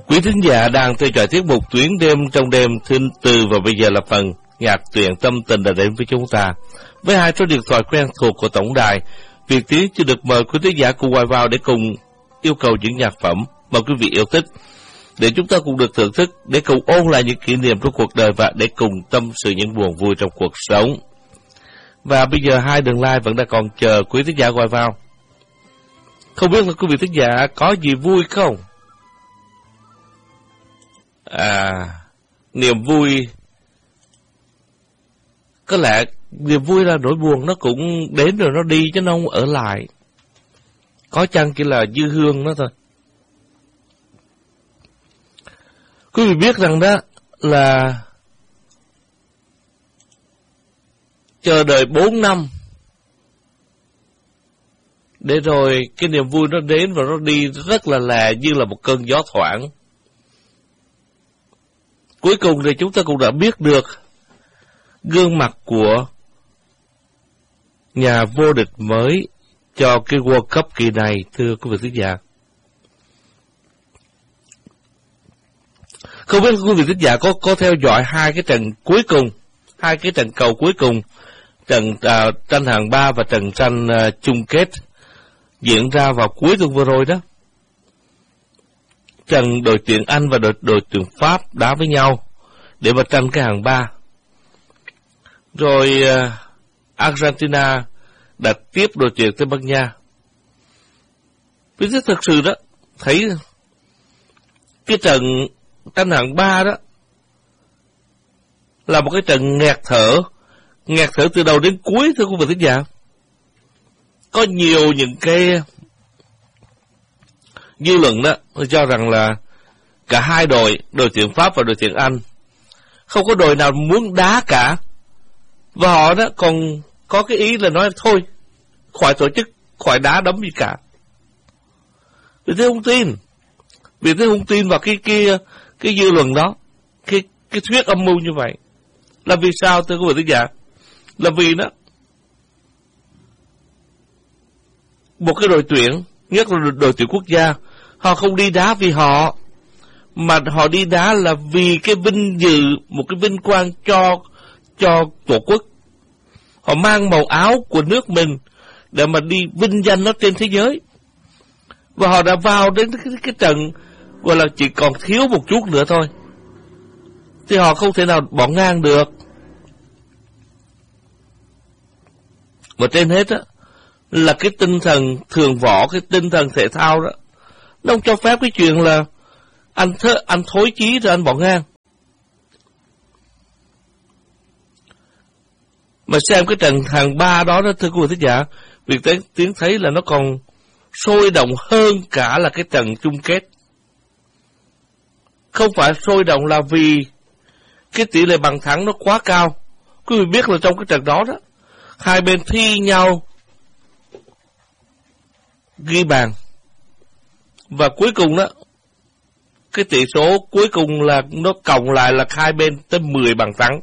Quý thính giả đang theo dõi tiết mục Tuyến đêm trong đêm thứ tư, và bây giờ là phần nhạc truyện tâm tình đã đến với chúng ta với hai số điện thoại quen thuộc của tổng đài. Việt Tiến chưa được mời quý thính giả cùng gọi vào để cùng yêu cầu những nhạc phẩm mà quý vị yêu thích, để chúng ta cùng được thưởng thức, để cùng ôn lại những kỷ niệm trong cuộc đời và để cùng tâm sự những buồn vui trong cuộc sống. Và bây giờ hai đường line vẫn đang còn chờ quý thính giả gọi vào. Không biết là quý vị thính giả có gì vui không? Niềm vui, có lẽ niềm vui là nỗi buồn nó cũng đến rồi nó đi chứ nó không ở lại. Có chăng chỉ là dư hương đó thôi. Quý vị biết rằng đó là chờ đợi 4 năm để rồi cái niềm vui nó đến và nó đi rất là như là một cơn gió thoảng. Cuối cùng thì chúng ta cũng đã biết được gương mặt của nhà vô địch mới cho cái World Cup kỳ này, thưa quý vị thính giả. Không biết quý vị thính giả có theo dõi hai cái trận cuối cùng, hai cái trận cầu cuối cùng, trận tranh hạng 3 và trận tranh chung kết diễn ra vào cuối tuần vừa rồi đó. Trận đội tuyển Anh và đội tuyển Pháp đá với nhau để mà tranh cái hạng 3. Rồi Argentina đã tiếp đội tuyển Tây Ban Nha. Vì thế thực sự đó, thấy cái trận tranh hạng 3 đó là một cái trận nghẹt thở từ đầu đến cuối, thưa quý vị thính giả. Có nhiều những cái dư luận đó cho rằng là cả hai đội tuyển Pháp và đội tuyển Anh, không có đội nào muốn đá cả, và họ đó còn có cái ý là nói thôi khỏi tổ chức, khỏi đá đấm gì cả. Vì thế không tin vào cái dư luận đó, cái thuyết âm mưu như vậy. Là vì sao, thưa quý vị thính giả? Là vì đó, một cái đội tuyển, nhất là đội tuyển quốc gia, họ không đi đá vì họ, mà họ đi đá là vì cái vinh dự, một cái vinh quang cho tổ quốc. Họ mang màu áo của nước mình để mà đi vinh danh nó trên thế giới. Và họ đã vào đến cái trận gọi là chỉ còn thiếu một chút nữa thôi, thì họ không thể nào bỏ ngang được. Và trên hết á là cái tinh thần thường võ, cái tinh thần thể thao đó, nó không cho phép cái chuyện là anh thối chí rồi anh bỏ ngang. Mà xem cái trận hạng 3 đó, thưa quý vị thính giả, Việt Tiến thấy là nó còn sôi động hơn cả là cái trận chung kết. Không phải sôi động là vì cái tỷ lệ bàn thắng nó quá cao. Quý vị biết là trong cái trận đó đó, hai bên thi nhau ghi bàn, và cuối cùng đó, cái tỷ số cuối cùng là nó cộng lại là hai bên tới 10 bàn thắng.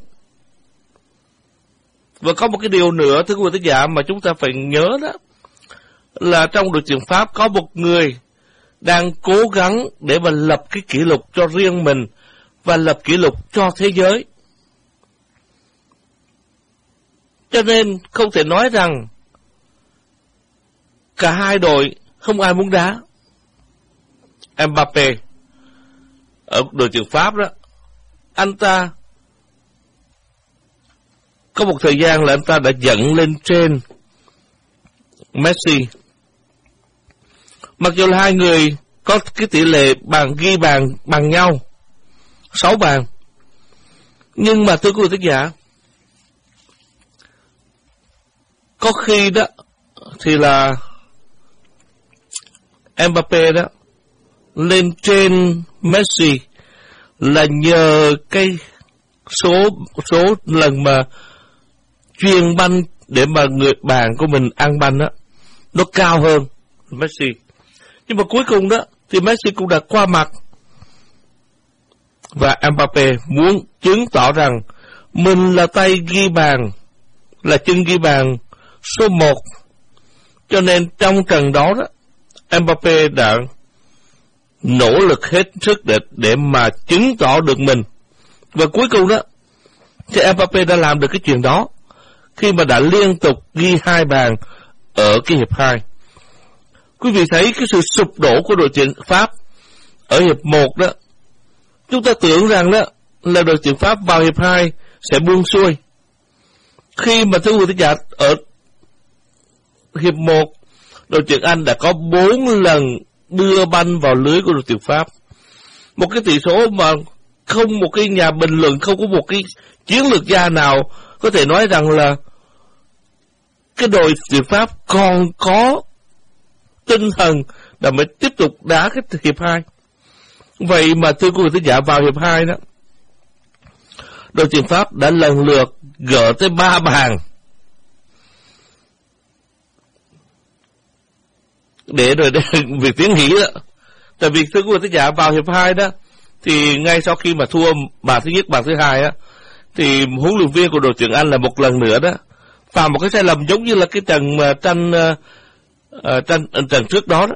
Và có một cái điều nữa, thưa quý vị thính giả, mà chúng ta phải nhớ đó, là trong đội tuyển Pháp có một người đang cố gắng để mà lập cái kỷ lục cho riêng mình và lập kỷ lục cho thế giới. Cho nên không thể nói rằng cả hai đội không ai muốn đá. Mbappé ở đội tuyển Pháp đó, anh ta có một thời gian là anh ta đã dẫn lên trên Messi. Mặc dù là hai người có cái tỷ lệ ghi bàn bằng nhau 6 bàn, nhưng mà thưa quý vị thính giả, có khi đó thì là Mbappé đó lên trên Messi là nhờ cái số lần mà chuyền banh để mà người bạn của mình ăn banh đó nó cao hơn Messi. Nhưng mà cuối cùng đó thì Messi cũng đã qua mặt, và Mbappé muốn chứng tỏ rằng mình là tay ghi bàn, là chân ghi bàn số 1. Cho nên trong trận đó đó, Mbappé đã nỗ lực hết sức để mà chứng tỏ được mình. Và cuối cùng đó thì Mbappé đã làm được cái chuyện đó khi mà đã liên tục ghi 2 bàn ở cái hiệp 2. Quý vị thấy cái sự sụp đổ của đội tuyển Pháp ở hiệp 1 đó. Chúng ta tưởng rằng đó là đội tuyển Pháp vào hiệp 2 sẽ buông xuôi. Khi mà thưa quý vị giả, ở hiệp 1, đội tuyển Anh đã có 4 lần đưa banh vào lưới của đội tuyển Pháp. Một cái tỷ số mà không một cái nhà bình luận, không có một cái chiến lược gia nào có thể nói rằng là cái đội tuyển Pháp còn có tinh thần là mới tiếp tục đá cái hiệp 2. Vậy mà thưa quý vị thính giả, vào hiệp 2 đó, đội tuyển Pháp đã lần lượt gỡ tới 3 bàn để rồi việc tiến nghỉ đó. Tại vì thưa quý vị thính giả, vào hiệp 2 đó thì ngay sau khi mà thua bàn thứ nhất, bàn thứ hai á, thì huấn luyện viên của đội tuyển Anh là một lần nữa đó phạm một cái sai lầm giống như là cái trận trước đó đó,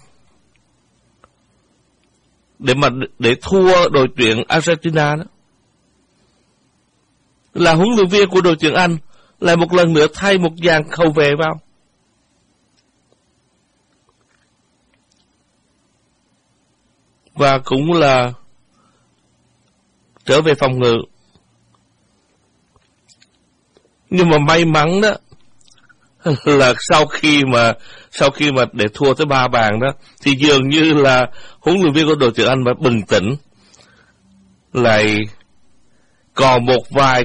để thua đội tuyển Argentina đó, là huấn luyện viên của đội tuyển Anh lại một lần nữa thay một dàn hậu vệ vào. Và cũng là trở về phòng ngự. Nhưng mà may mắn đó là sau khi mà để thua tới 3 bàn đó, thì dường như là huấn luyện viên của đội tuyển Anh phải bình tĩnh, lại còn một vài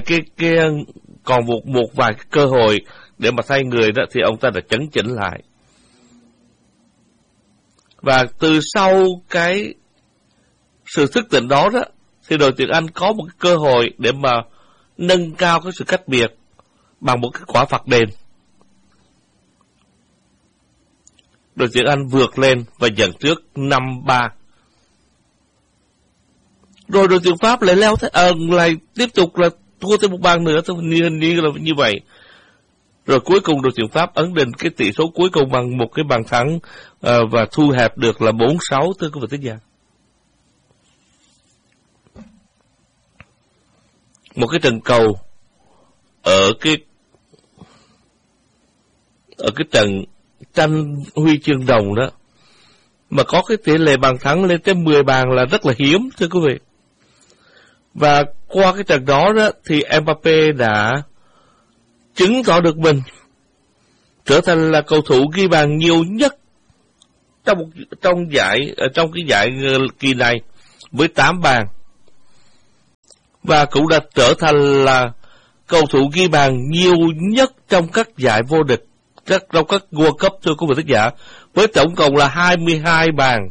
cái cơ hội để mà thay người đó, thì ông ta đã chấn chỉnh lại. Và từ sau cái sự thức tỉnh đó đó, thì đội tuyển Anh có một cái cơ hội để mà nâng cao cái sự cách biệt bằng một cái quả phạt đền. Đội tuyển Anh vượt lên và dẫn trước 5-3. Rồi đội tuyển Pháp lại lại tiếp tục là thua thêm một bàn nữa, hình như là như vậy. Rồi cuối cùng đội tuyển Pháp ấn định cái tỷ số cuối cùng bằng một cái bàn thắng và thu hẹp được là 4-6, thưa quý vị thính giả. Một cái trận cầu ở cái trận tranh huy chương đồng đó mà có cái tỷ lệ bàn thắng lên tới 10 bàn là rất là hiếm, thưa quý vị. Và qua cái trận đó đó thì Mbappé đã chứng tỏ được mình trở thành là cầu thủ ghi bàn nhiều nhất trong cái giải kỳ này với 8 bàn. Và cũng đã trở thành là cầu thủ ghi bàn nhiều nhất trong các giải vô địch, trong các World Cup, thưa quý vị thính giả, với tổng cộng là 22 bàn.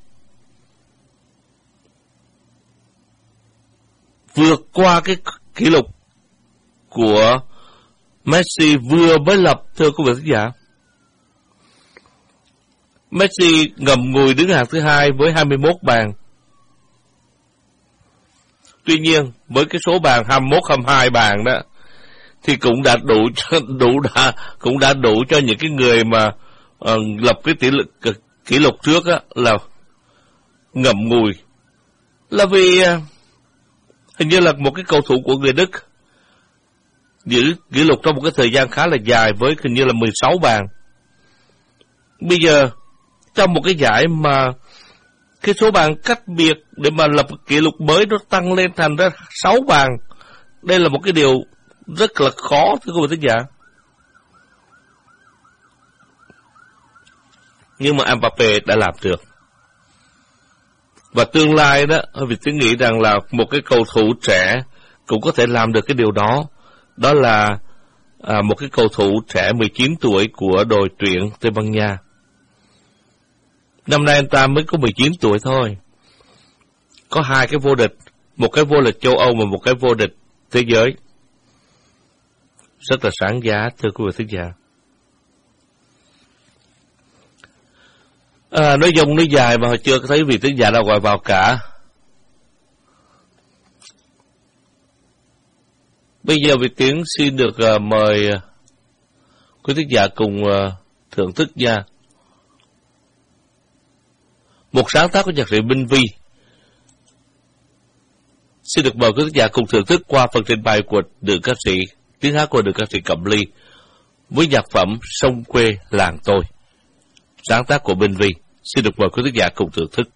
Vượt qua cái kỷ lục của Messi vừa mới lập, thưa quý vị thính giả. Messi ngậm ngùi đứng hạng thứ 2 với 21 bàn. Tuy nhiên, với cái số bàn 21-22 bàn đó, thì cũng đã đủ cho những cái người mà lập cái kỷ lục trước á là ngậm ngùi. Là vì hình như là một cái cầu thủ của người Đức giữ kỷ lục trong một cái thời gian khá là dài với hình như là 16 bàn. Bây giờ trong một cái giải mà cái số bàn cách biệt để mà lập kỷ lục mới nó tăng lên thành ra 6 bàn, đây là một cái điều rất là khó, thưa quý vị thính giả. Nhưng mà Mbappé đã làm được. Và tương lai đó, vì tôi nghĩ rằng là một cái cầu thủ trẻ cũng có thể làm được cái điều đó. Đó là một cái cầu thủ trẻ 19 tuổi của đội tuyển Tây Ban Nha. Năm nay anh ta mới có 19 tuổi thôi. Có 2 cái vô địch, một cái vô địch châu Âu và một cái vô địch thế giới. Rất là sáng giá, thưa quý vị thính giả. Nói dông nói dài mà hồi chưa thấy vị thính giả nào gọi vào cả. Bây giờ Việt Tiến xin được mời quý thính giả cùng thưởng thức nha một sáng tác của nhạc sĩ Minh Vi. Xin được mời quý khán giả cùng thưởng thức qua phần trình bày của nữ ca sĩ, tiếng hát của nữ ca sĩ Cẩm Ly với nhạc phẩm Sông Quê Làng Tôi, sáng tác của Minh Vi. Xin được mời quý khán giả cùng thưởng thức.